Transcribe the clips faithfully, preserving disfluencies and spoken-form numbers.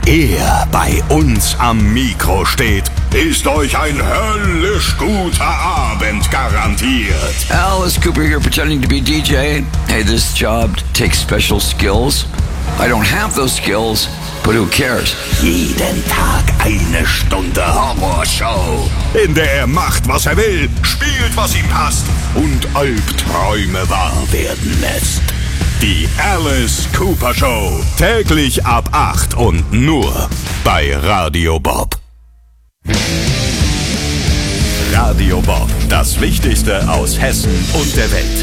er bei uns am Mikro steht, ist euch ein höllisch guter Abend garantiert. Alice Cooper here pretending to be D J. Hey, this job takes special skills. I don't have those skills, but who cares? Jeden Tag eine Stunde Horrorshow, in der er macht, was er will, spielt, was ihm passt und Albträume wahr werden lässt. Die Alice Cooper Show. Täglich ab acht und nur bei Radio Bob. Radio Bob. Das Wichtigste aus Hessen und der Welt.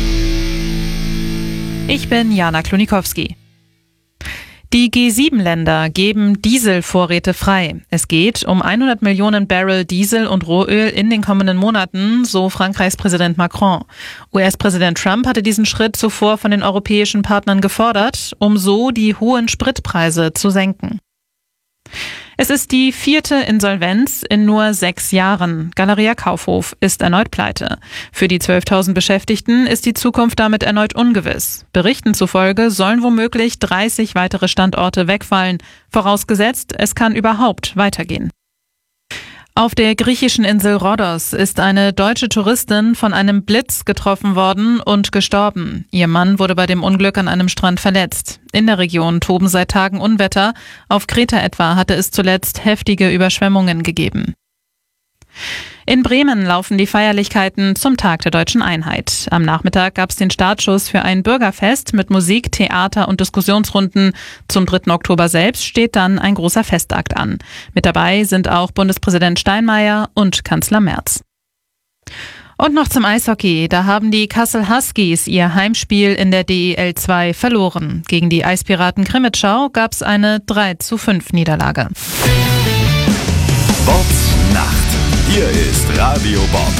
Ich bin Jana Klonikowski. Die G sieben Länder geben Dieselvorräte frei. Es geht um hundert Millionen Barrel Diesel und Rohöl in den kommenden Monaten, so Frankreichs Präsident Macron. U S-Präsident Trump hatte diesen Schritt zuvor von den europäischen Partnern gefordert, um so die hohen Spritpreise zu senken. Es ist die vierte Insolvenz in nur sechs Jahren. Galeria Kaufhof ist erneut pleite. Für die zwölftausend Beschäftigten ist die Zukunft damit erneut ungewiss. Berichten zufolge sollen womöglich dreißig weitere Standorte wegfallen, vorausgesetzt, es kann überhaupt weitergehen. Auf der griechischen Insel Rhodos ist eine deutsche Touristin von einem Blitz getroffen worden und gestorben. Ihr Mann wurde bei dem Unglück an einem Strand verletzt. In der Region toben seit Tagen Unwetter. Auf Kreta etwa hatte es zuletzt heftige Überschwemmungen gegeben. In Bremen laufen die Feierlichkeiten zum Tag der Deutschen Einheit. Am Nachmittag gab es den Startschuss für ein Bürgerfest mit Musik, Theater und Diskussionsrunden. Zum dritten Oktober selbst steht dann ein großer Festakt an. Mit dabei sind auch Bundespräsident Steinmeier und Kanzler Merz. Und noch zum Eishockey. Da haben die Kassel Huskies ihr Heimspiel in der D E L zwei verloren. Gegen die Eispiraten Krimitschau gab es eine drei zu fünf Niederlage. Bobs Nacht. Hier ist Radio Bob.